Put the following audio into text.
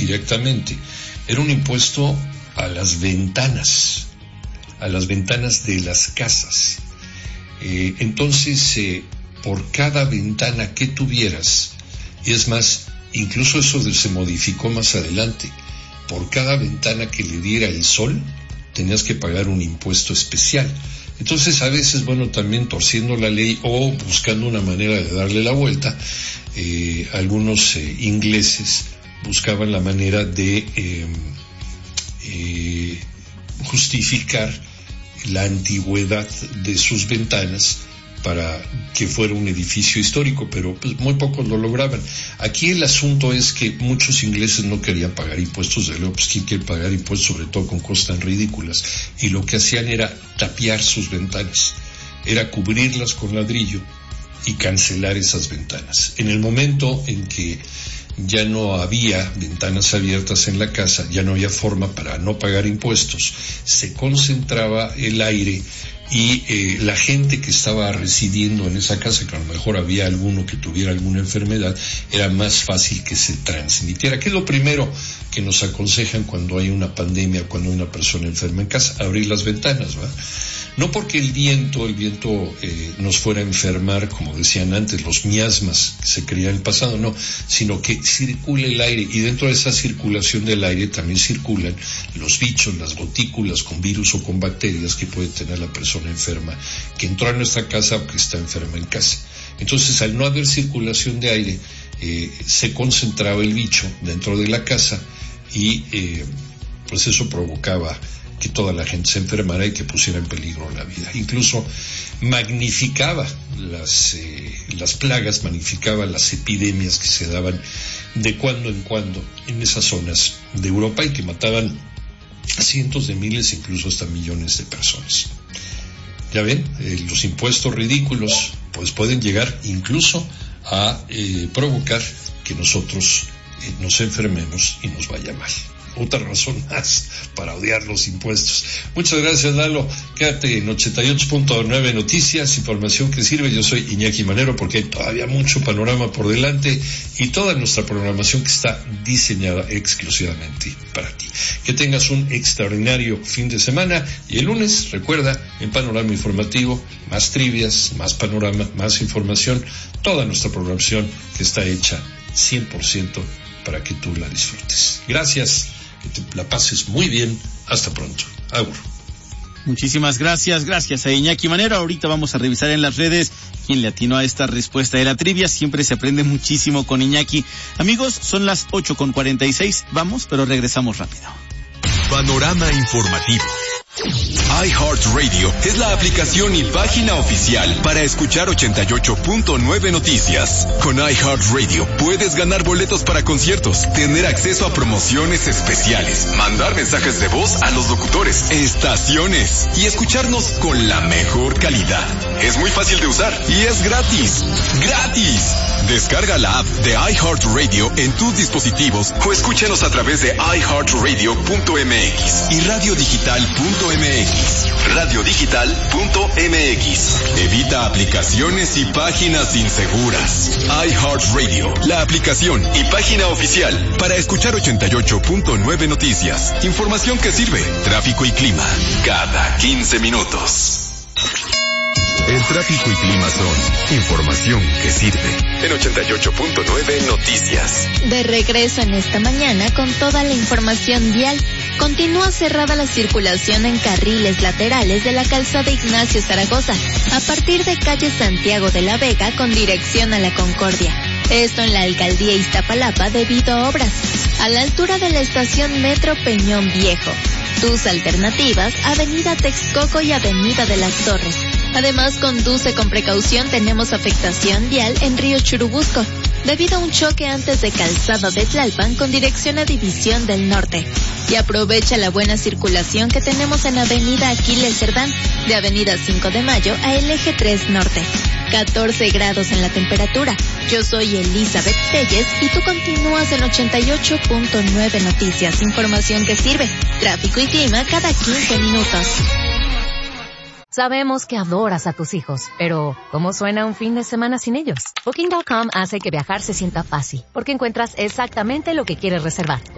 directamente. Era un impuesto a las ventanas de las casas. Entonces, por cada ventana que tuvieras, y es más, incluso eso se modificó más adelante, por cada ventana que le diera el sol, tenías que pagar un impuesto especial. Entonces, a veces, también torciendo la ley o buscando una manera de darle la vuelta, algunos ingleses buscaban la manera de justificar la antigüedad de sus ventanas para que fuera un edificio histórico, pero pues muy pocos lo lograban. Aquí el asunto es que muchos ingleses no querían pagar impuestos, de luego, pues quién quiere pagar impuestos, sobre todo con cosas tan ridículas, y lo que hacían era tapiar sus ventanas, era cubrirlas con ladrillo y cancelar esas ventanas. En el momento en que ya no había ventanas abiertas en la casa, ya no había forma para no pagar impuestos, se concentraba el aire y la gente que estaba residiendo en esa casa, que a lo mejor había alguno que tuviera alguna enfermedad, era más fácil que se transmitiera. ¿Qué es lo primero que nos aconsejan cuando hay una pandemia, cuando hay una persona enferma en casa? Abrir las ventanas, ¿va? No porque el viento nos fuera a enfermar, como decían antes, los miasmas que se creían en el pasado, no, sino que circule el aire, y dentro de esa circulación del aire también circulan los bichos, las gotículas con virus o con bacterias que puede tener la persona enferma, que entró a nuestra casa o que está enferma en casa. Entonces, al no haber circulación de aire, se concentraba el bicho dentro de la casa y pues eso provocaba que toda la gente se enfermara y que pusiera en peligro la vida. Incluso magnificaba las plagas, magnificaba las epidemias que se daban de cuando en cuando en esas zonas de Europa y que mataban a cientos de miles, incluso hasta millones de personas. Ya ven, los impuestos ridículos pues pueden llegar incluso a provocar que nosotros nos enfermemos y nos vaya mal. Otra razón más para odiar los impuestos. Muchas gracias, Lalo. Quédate en 88.9 Noticias, información que sirve. Yo soy Iñaki Manero, porque hay todavía mucho panorama por delante y toda nuestra programación que está diseñada exclusivamente para ti. Que tengas un extraordinario fin de semana, y el lunes, recuerda, en Panorama Informativo, más trivias, más panorama, más información, toda nuestra programación que está hecha 100% para que tú la disfrutes. Gracias. Que te la pases muy bien. Hasta pronto. Agur. Muchísimas gracias a Iñaki Manero. Ahorita vamos a revisar en las redes quién le atinó a esta respuesta de la trivia. Siempre se aprende muchísimo con Iñaki. Amigos, son las 8:46. Vamos, pero regresamos rápido. Panorama informativo. iHeartRadio es la aplicación y página oficial para escuchar 88.9 Noticias. Con iHeartRadio puedes ganar boletos para conciertos, tener acceso a promociones especiales, mandar mensajes de voz a los locutores, estaciones y escucharnos con la mejor calidad. Es muy fácil de usar y es gratis. ¡Gratis! Descarga la app de iHeartRadio en tus dispositivos o escúchanos a través de iHeartRadio.mx y radiodigital.mx. Radiodigital.mx. Evita aplicaciones y páginas inseguras. iHeartRadio, la aplicación y página oficial para escuchar 88.9 Noticias. Información que sirve. Tráfico y clima cada 15 minutos. El tráfico y clima son información que sirve. En 88.9 Noticias. De regreso en esta mañana con toda la información vial. Continúa cerrada la circulación en carriles laterales de la calzada Ignacio Zaragoza, a partir de calle Santiago de la Vega con dirección a la Concordia. Esto en la alcaldía Iztapalapa debido a obras. A la altura de la estación Metro Peñón Viejo. Tus alternativas, Avenida Texcoco y Avenida de las Torres. Además, conduce con precaución, tenemos afectación vial en Río Churubusco, debido a un choque antes de Calzada de Tlalpan con dirección a División del Norte. Y aprovecha la buena circulación que tenemos en Avenida Aquiles Cerdán, de Avenida 5 de Mayo a el Eje 3 Norte. 14 grados en la temperatura. Yo soy Elizabeth Telles y tú continúas en 88.9 Noticias. Información que sirve. Tráfico y clima cada 15 minutos. Sabemos que adoras a tus hijos, pero ¿cómo suena un fin de semana sin ellos? Booking.com hace que viajar se sienta fácil, porque encuentras exactamente lo que quieres reservar.